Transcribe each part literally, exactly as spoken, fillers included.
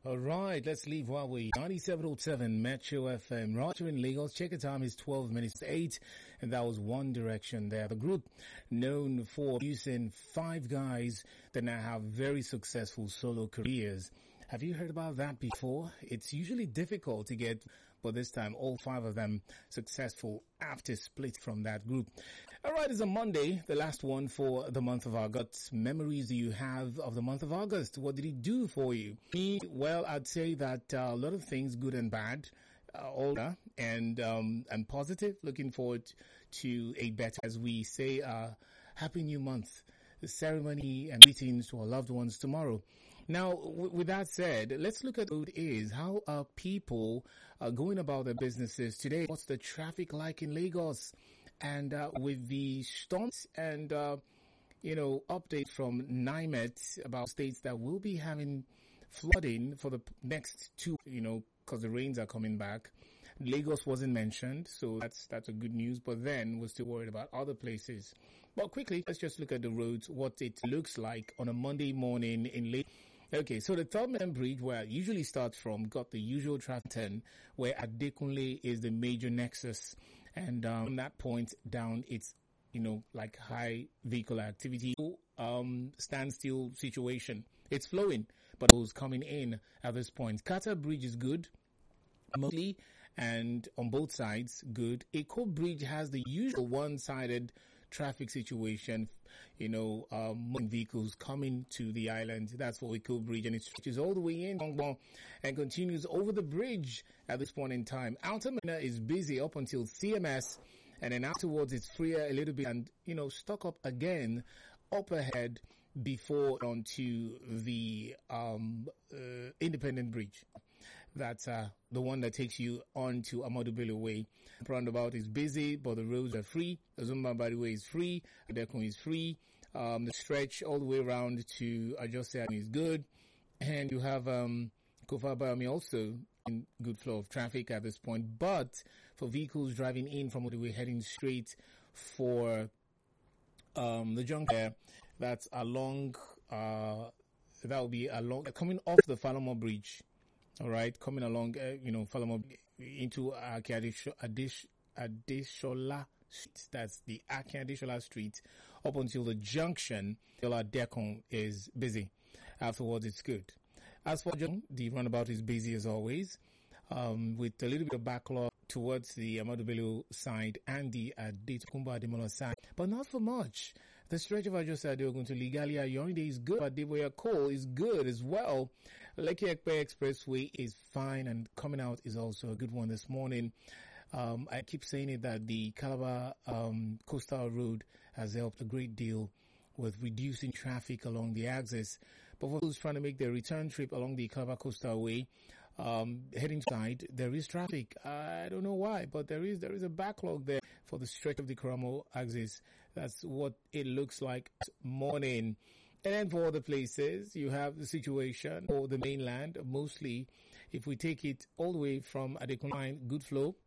All right, let's leave while we ninety-seven point seven Metro F M. Roger in Lagos. Check the time is twelve minutes to eight, and that was One Direction there. The group known for using five guys that now have very successful solo careers. Have you heard about that before? It's usually difficult to get, but this time all five of them successful after split from that group. All right, it's a Monday, the last one for the month of August. Memories do you have of the month of August? What did it do for you? Me, well, I'd say that uh, a lot of things, good and bad, uh, all uh, and um, and positive. Looking forward to a better, as we say, uh, Happy New Month. The ceremony and greetings to our loved ones tomorrow. Now, w- with that said, let's look at what it is. How are people uh, going about their businesses today? What's the traffic like in Lagos? And uh, with the storms and, uh, you know, update from NIMET about states that will be having flooding for the next two, you know, because the rains are coming back. Lagos wasn't mentioned, so that's that's a good news. But then we're still worried about other places. But quickly, let's just look at the roads, what it looks like on a Monday morning in Lagos. Okay, so the Third Mainland Bridge, where it usually starts from, got the usual traffic turn, where Adekunle is the major nexus. And um, from that point down, it's, you know, like high vehicular activity, um, standstill situation. It's flowing, but it was coming in at this point. Carter Bridge is good, mostly, and on both sides, good. Eko Bridge has the usual one-sided traffic situation, you know, um, vehicles coming to the island. That's for Eko Bridge, and it stretches all the way in and continues over the bridge at this point in time. Outer Mina is busy up until C M S, and then afterwards it's freer a little bit and, you know, stock up again up ahead before onto the um, uh, Independent Bridge. That's uh, the one that takes you on to Ahmadu Bello Way. The roundabout is busy, but the roads are free. The Zumba Body Way is free. Adekun is free. Um, the stretch all the way around to Ajose is good. And you have um, Kofa Bayami also in good flow of traffic at this point. But for vehicles driving in from the way heading straight for um, the junction, that's along, uh, that will be along, coming off the Falomo Bridge. All right, coming along, uh, you know, Falomo into Aki Adeshola Street. That's the Aki Adeshola Street up until the junction. Yola Dekon is busy. Afterwards, it's good. As for John, the runabout is busy as always, um, with a little bit of backlog towards the Ahmadu Bello side and the Adetokunbo Ademola side, but not for much. The stretch of Ajose Adeogun to Ligalia Yorinde is good, but Adeboya Cole is good as well. Lekki Ekpe Expressway is fine, and coming out is also a good one this morning. Um, I keep saying it that the Calabar um, Coastal Road has helped a great deal with reducing traffic along the axis. But for those trying to make their return trip along the Calabar Coastal Way, um, heading side, there is traffic. I don't know why, but there is there is a backlog there for the stretch of the Koramo axis. That's what it looks like this morning. And then for other places, you have the situation for the mainland. Mostly, if we take it all the way from Adekun line, good flow,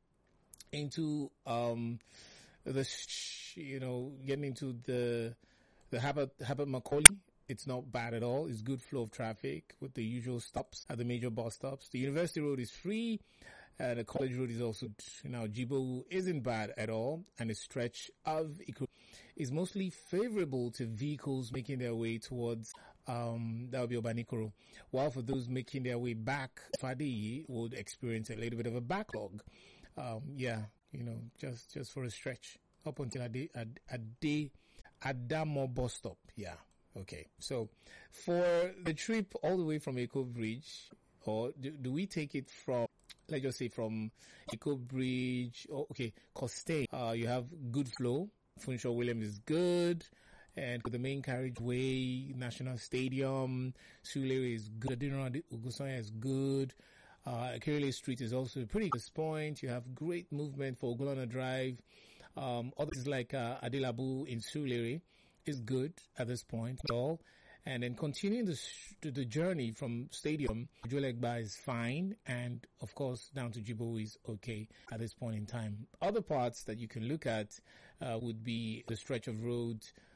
into um, the, you know, getting into the the Habit Habit Macaulay, it's not bad at all. It's good flow of traffic with the usual stops at the major bus stops. The University Road is free. Uh, the College Road is also, you know, Jibo isn't bad at all, and the stretch of Ikuru is mostly favorable to vehicles making their way towards, um, that would be Obanikoro. While for those making their way back, Fadi would experience a little bit of a backlog. Um, yeah, you know, just, just for a stretch up until Ade, Ade, Ade, Adamo bus stop. Yeah. Okay. So for the trip all the way from Eko Bridge, or do, do we take it from, let's just say from Eko Bridge, oh, okay, Costain, uh, you have good flow. Funshaw Williams is good. And the main carriageway, National Stadium, Sulere is good. Adinra Ugusoya is good. Uh, Akirele Street is also a pretty good point. You have great movement for Ogulana Drive. Um, others like, uh, Adelabu in Sulere is good at this point. All. And then continuing the, the journey from Stadium, Jolegba is fine. And of course, down to Jibo is okay at this point in time. Other parts that you can look at uh, would be the stretch of road